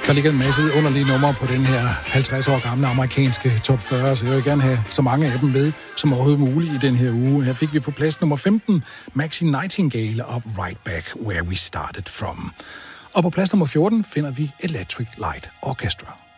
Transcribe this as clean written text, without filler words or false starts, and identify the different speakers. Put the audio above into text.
Speaker 1: Der ligger en masse underlige numre på den her 50 år gamle amerikanske top 40, så jeg vil gerne have så mange af dem med som overhovedet muligt i den her uge. Her fik vi på plads nummer 15, Maxi Nightingale og Right Back Where We Started From. Og på plads nummer 14 finder vi Electric Light Orchestra.